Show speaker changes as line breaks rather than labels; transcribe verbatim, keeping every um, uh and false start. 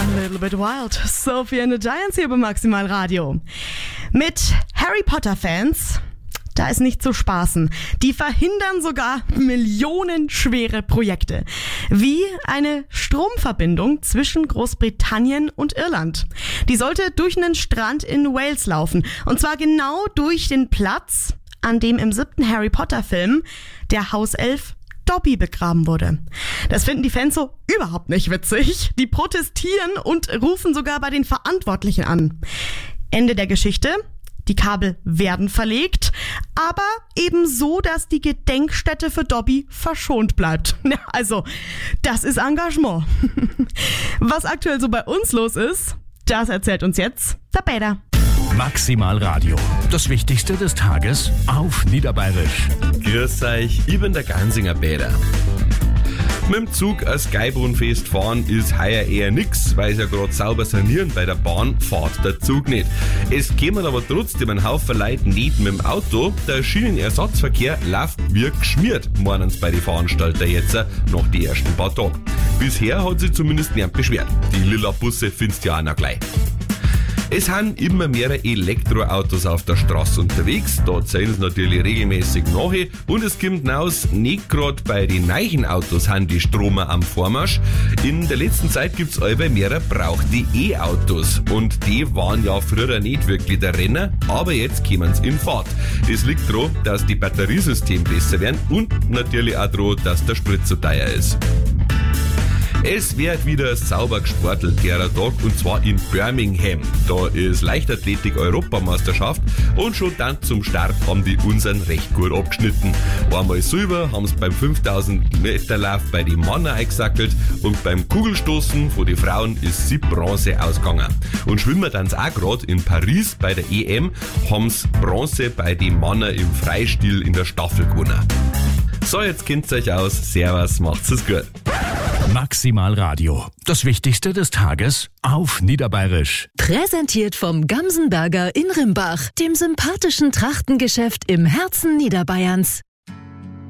A little bit wild. Sophie and the Giants hier beim Maximal Radio. Mit Harry Potter Fans, da ist nicht zu spaßen. Die verhindern sogar millionenschwere Projekte. Wie eine Stromverbindung zwischen Großbritannien und Irland. Die sollte durch einen Strand in Wales laufen. Und zwar genau durch den Platz, an dem im siebten Harry Potter Film der Hauself Dobby begraben wurde. Das finden die Fans so überhaupt nicht witzig. Die protestieren und rufen sogar bei den Verantwortlichen an. Ende der Geschichte. Die Kabel werden verlegt, aber eben so, dass die Gedenkstätte für Dobby verschont bleibt. Also, das ist Engagement. Was aktuell so bei uns los ist, das erzählt uns jetzt der Peter.
Maximal Radio. Das Wichtigste des Tages auf Niederbayerisch.
Grüß euch, ich bin der Gansinger Peter. Mit dem Zug als Geibrunfest fahren ist heuer eher nix, weil sie ja gerade sauber sanieren bei der Bahn, fährt der Zug nicht. Es kämen aber trotzdem ein Haufen Leute nicht mit dem Auto. Der Schienenersatzverkehr läuft wie geschmiert, meinen sie bei den Veranstaltern jetzt nach den ersten paar Tagen. Bisher hat sich zumindest niemand beschwert. Die lila Busse findest du ja auch noch gleich. Es sind immer mehr Elektroautos auf der Straße unterwegs, da zählen sie natürlich regelmäßig nach und es kommt raus, nicht gerade bei den neuen Autos haben die Stromer am Vormarsch. In der letzten Zeit gibt es allweil mehr brauchte E-Autos und die waren ja früher nicht wirklich der Renner, aber jetzt kommen sie in Fahrt. Das liegt daran, dass die Batteriesysteme besser werden und natürlich auch daran, dass der Sprit zu teuer ist. Es wird wieder sauber gesportelt derer Tag und zwar in Birmingham. Da ist Leichtathletik-Europameisterschaft und schon dann zum Start haben die unseren recht gut abgeschnitten. Einmal Silber haben sie beim fünftausend Meter Lauf bei den Männern eingesackelt und beim Kugelstoßen von den Frauen ist sie Bronze ausgegangen. Und schwimmen dann auch gerade in Paris bei der E M haben sie Bronze bei den Männern im Freistil in der Staffel gewonnen. So, jetzt kennt's euch aus. Servus, macht's es gut.
Maximal Radio. Das Wichtigste des Tages auf Niederbayerisch.
Präsentiert vom Gamsenberger in Rimbach, dem sympathischen Trachtengeschäft im Herzen Niederbayerns.